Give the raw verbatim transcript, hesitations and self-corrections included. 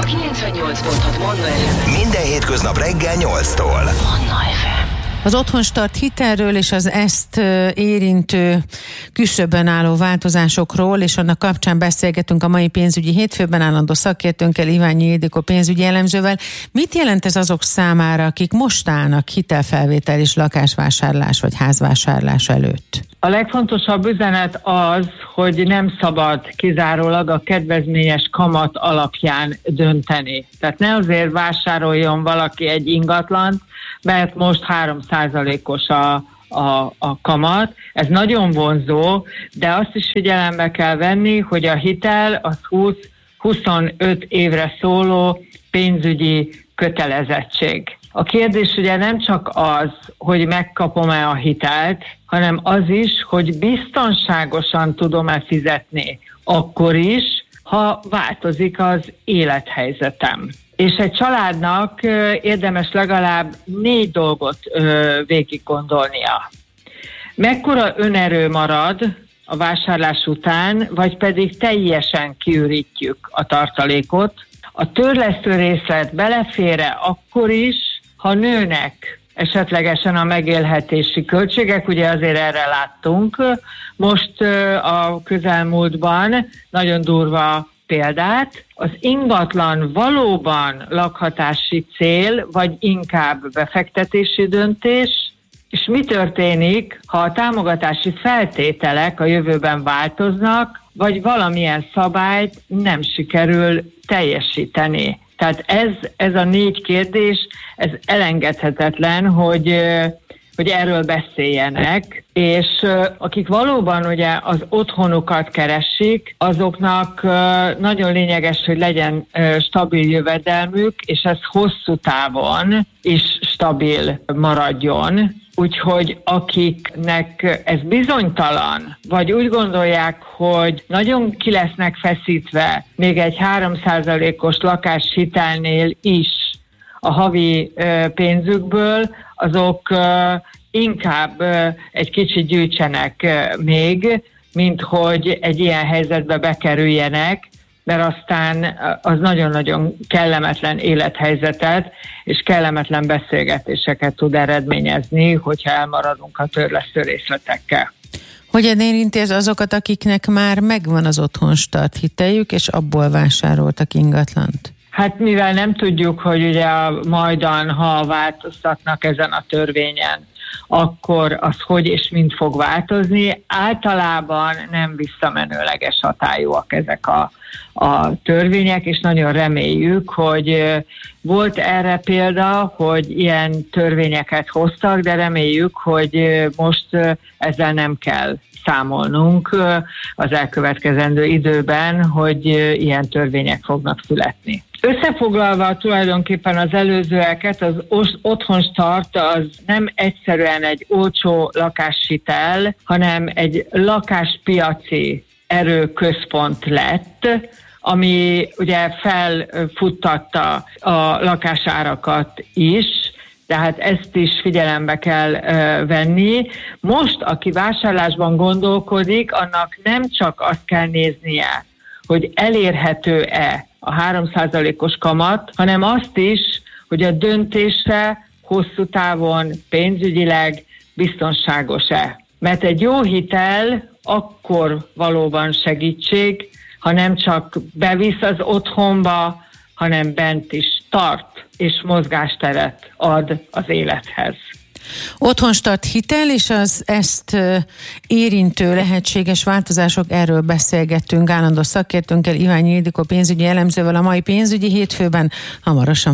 kilencvennyolc pont hat Manna ef em. Minden hétköznap reggel nyolctól. Manna ef em. Az Otthonstart hitelről és az ezt érintő küszöbön álló változásokról, és annak kapcsán beszélgetünk a mai pénzügyi hétfőben állandó szakértőnkkel, Iványi Ildikó pénzügyi elemzővel. Mit jelent ez azok számára, akik most állnak hitelfelvétel és lakásvásárlás vagy házvásárlás előtt? A legfontosabb üzenet az, hogy nem szabad kizárólag a kedvezményes kamat alapján dönteni. Tehát ne azért vásároljon valaki egy ingatlant, mert most három százalékos a, a, a kamat. Ez nagyon vonzó, de azt is figyelembe kell venni, hogy a hitel az húsz-huszonöt évre szóló pénzügyi kötelezettség. A kérdés ugye nem csak az, hogy megkapom-e a hitelt, hanem az is, hogy biztonságosan tudom-e fizetni akkor is, ha változik az élethelyzetem. És egy családnak érdemes legalább négy dolgot végig gondolnia. Mekkora önerő marad a vásárlás után, vagy pedig teljesen kiürítjük a tartalékot. A törlesztő részlet belefér-e akkor is, ha nőnek esetlegesen a megélhetési költségek, ugye azért erre láttunk. Most a közelmúltban nagyon durva példát, az ingatlan valóban lakhatási cél, vagy inkább befektetési döntés, és mi történik, ha a támogatási feltételek a jövőben változnak, vagy valamilyen szabályt nem sikerül teljesíteni. Tehát ez, ez a négy kérdés, ez elengedhetetlen, hogy, hogy erről beszéljenek, és akik valóban ugye az otthonukat keresik, azoknak nagyon lényeges, hogy legyen stabil jövedelmük, és ez hosszú távon is stabil maradjon. Úgyhogy akiknek ez bizonytalan, vagy úgy gondolják, hogy nagyon ki lesznek feszítve még egy három százalékos lakáshitelnél is a havi pénzükből, azok inkább egy kicsit gyűjtsenek még, mint hogy egy ilyen helyzetbe bekerüljenek, mert aztán az nagyon-nagyon kellemetlen élethelyzetet és kellemetlen beszélgetéseket tud eredményezni, hogyha elmaradunk a törlesztő részletekkel. Hogyan érinti ez azokat, akiknek már megvan az Otthonstart hiteljük, és abból vásároltak ingatlant? Hát mivel nem tudjuk, hogy ugye majdan, ha változtatnak ezen a törvényen, akkor az hogy és mind fog változni. Általában nem visszamenőleges hatályúak ezek a, a törvények, és nagyon reméljük, hogy volt erre példa, hogy ilyen törvényeket hoztak, de reméljük, hogy most ezzel nem kell számolnunk az elkövetkezendő időben, hogy ilyen törvények fognak születni. Összefoglalva tulajdonképpen az előzőeket, az Otthonstart az nem egyszerűen egy olcsó lakáshitel, hanem egy lakáspiaci erőközpont lett, ami ugye felfuttatta a lakásárakat is, tehát ezt is figyelembe kell uh, venni. Most, aki vásárlásban gondolkodik, annak nem csak azt kell néznie, hogy elérhető-e a három százalékos kamat, hanem azt is, hogy a döntése hosszú távon pénzügyileg biztonságos-e. Mert egy jó hitel akkor valóban segítség, ha nem csak bevisz az otthonba, hanem bent is tart és mozgásteret ad az élethez. Otthonstart hitel és az ezt érintő lehetséges változások, erről beszélgettünk állandó szakértőnkkel, Iványi Ildikó pénzügyi elemzővel a mai pénzügyi hétfőben. Hamarosan